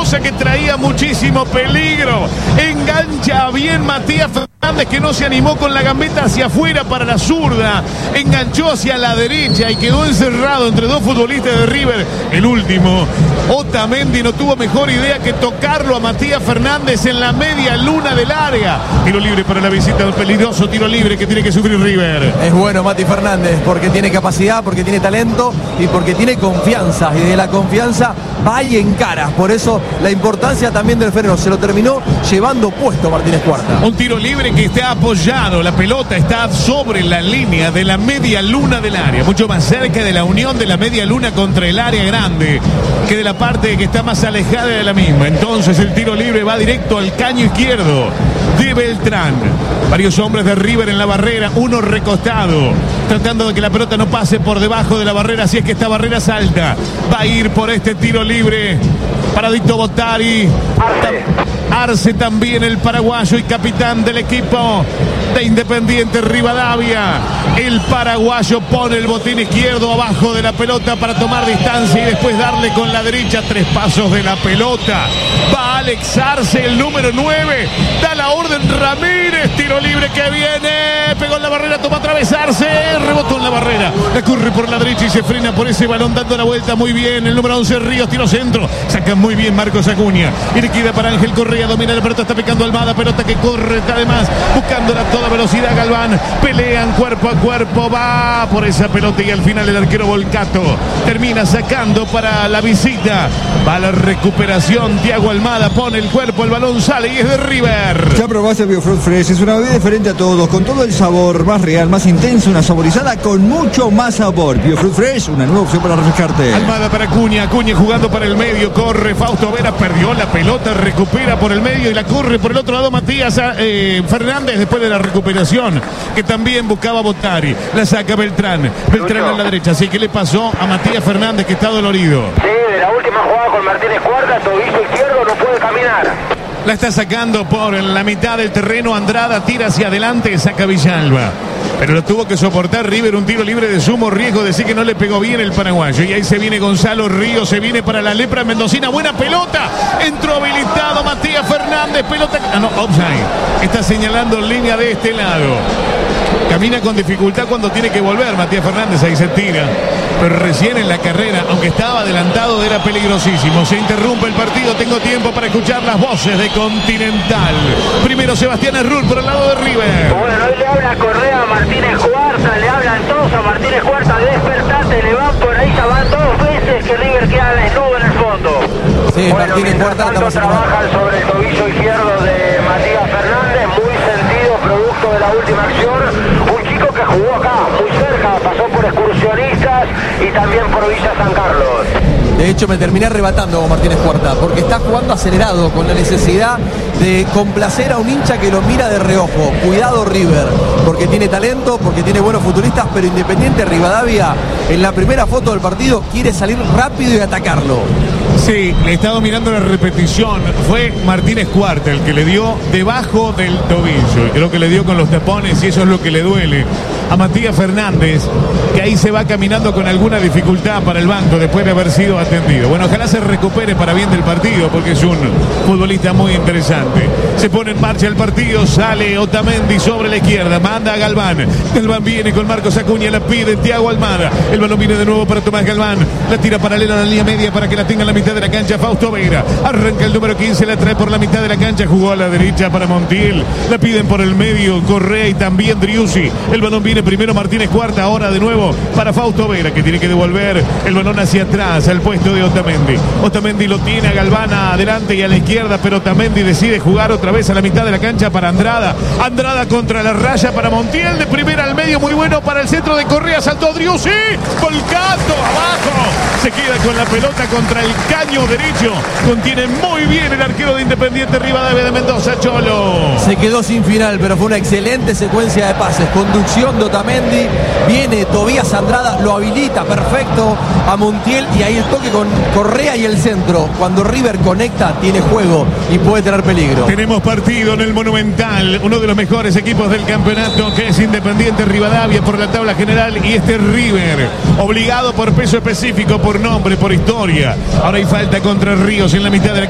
Mendoza, que traía muchísimo peligro. Engancha bien Matías Fernández, que no se animó con la gambeta hacia afuera para la zurda. Enganchó hacia la derecha y quedó encerrado entre dos futbolistas de River. El último, Otamendi, no tuvo mejor idea que tocarlo a Matías Fernández en la media luna del área. Tiro libre para la visita, un peligroso tiro libre que tiene que sufrir River. Es bueno Mati Fernández porque tiene capacidad, porque tiene talento y porque tiene confianza. Y de la confianza va y encara. Por eso la importancia también del freno. Se lo terminó llevando puesto Martínez Cuarta. Un tiro libre que está apoyado. La pelota está sobre la línea de la media luna del área. Mucho más cerca de la unión de la media luna contra el área grande que de la parte que está más alejada de la misma. Entonces el tiro libre va directo al caño izquierdo de Beltrán. Varios hombres de River en la barrera, uno recostado, tratando de que la pelota no pase por debajo de la barrera, si es que esta barrera salta. Va a ir por este tiro libre Paradito Bottari. Arce también, el paraguayo y capitán del equipo de Independiente Rivadavia. El paraguayo pone el botín izquierdo abajo de la pelota para tomar distancia y después darle con la derecha 3 pasos de la pelota. Va Alex Arce, el número 9. Da la orden Ramírez. Tiro libre que viene. Pegó en la barrera, toma otra vez Arce. Rebotó en la barrera. La corre por la derecha y se frena por ese balón dando la vuelta muy bien. El número 11 Ríos, tiro centro. Saca muy bien Marcos Acuña. Y le queda para Ángel Correa. Domina la pelota, está picando Almada. Pelota que corre además, buscándola a toda velocidad Galván. Pelean cuerpo a cuerpo. Va por esa pelota y al final el arquero Volcato termina sacando para la visita. Va la recuperación. Thiago Almada pone el cuerpo, el balón sale y es de River. Ya probaste el Biofruit Fresh, es una bebida diferente a todos, con todo el sabor, más real, más intenso, una saborizada con mucho más sabor. Biofruit Fresh, una nueva opción para refrescarte. Almada para Acuña, Acuña jugando para el medio, corre Fausto Vera, perdió la pelota, recupera por el medio y la corre por el otro lado Matías Fernández después de la recuperación, que también buscaba Bottari. La saca Beltrán, Beltrán a la derecha, así que le pasó a Matías Fernández, que está dolorido. Sí, de la última jugada con Martínez Cuarta, tobillo izquierdo, no puede caminar. La está sacando por la mitad del terreno. Andrada tira hacia adelante, saca Villalba. Pero lo tuvo que soportar River, un tiro libre de sumo riesgo, decir que no le pegó bien el paraguayo. Y ahí se viene Gonzalo Ríos, se viene para la lepra mendocina. Buena pelota, entró habilitado Matías Fernández, pelota... Ah, no, offside. Está señalando línea de este lado. Camina con dificultad cuando tiene que volver Matías Fernández, ahí se tira. Pero recién en la carrera, aunque estaba adelantado, era peligrosísimo. Se interrumpe el partido, tengo tiempo para escuchar las voces de Continental. Primero Sebastián Errul por el lado de River. Bueno, hoy le habla Correa a Martínez Cuarta, le hablan todos a Martínez Cuarta, despertate, le van por ahí, ya van 2 veces que River queda desnudo en el fondo. Sí, bueno, Martínez Cuarta trabajan sobre el tobillo izquierdo de Matías Fernández, muy sentido, producto de la última acción. Un chico que jugó acá, muy cerca, pasó por Excursionistas y también por Villa San Carlos. De hecho, me terminé arrebatando con Martínez Cuarta, porque está jugando acelerado, con la necesidad de complacer a un hincha que lo mira de reojo. Cuidado River, porque tiene talento, porque tiene buenos futuristas, pero Independiente Rivadavia, en la primera foto del partido, quiere salir rápido y atacarlo. Sí, le he estado mirando la repetición. Fue Martínez Cuarta el que le dio debajo del tobillo. Y creo que le dio con los tapones y eso es lo que le duele a Matías Fernández, que ahí se va caminando con alguna dificultad para el banco después de haber sido atendido. Bueno, ojalá se recupere para bien del partido, porque es un futbolista muy interesante. Se pone en marcha el partido, sale Otamendi sobre la izquierda, manda a Galván. Galván viene con Marcos Acuña, la pide Thiago Almada. El balón viene de nuevo para Tomás Galván. La tira paralela a la línea media para que la tenga en la mitad de la cancha Fausto Vera. Arranca el número 15, la trae por la mitad de la cancha, jugó a la derecha para Montiel. La piden por el medio Correa y también Driussi. El balón viene primero Martínez Cuarta, ahora de nuevo para Fausto Vera, que tiene que devolver el balón hacia atrás al puesto de Otamendi. Otamendi lo tiene a Galván adelante y a la izquierda, pero Otamendi decide jugar otra vez a la mitad de la cancha para Andrada. Andrada contra la raya para Montiel, de primera al medio, muy bueno para el centro de Correa, saltó Driussi, Volcato abajo, se queda con la pelota contra el caño derecho, contiene muy bien el arquero de Independiente Rivadavia de Mendoza, Cholo. Se quedó sin final, pero fue una excelente secuencia de pases, conducción de Otamendi, viene Tobías Andrada, lo habilita perfecto a Montiel y ahí el toque con Correa y el centro. Cuando River conecta, tiene juego y puede tener peligro. Tenemos partido en el Monumental, uno de los mejores equipos del campeonato, que es Independiente Rivadavia por la tabla general, y este River, obligado por peso específico, por nombre, por historia. Ahora hay falta contra Ríos en la mitad de la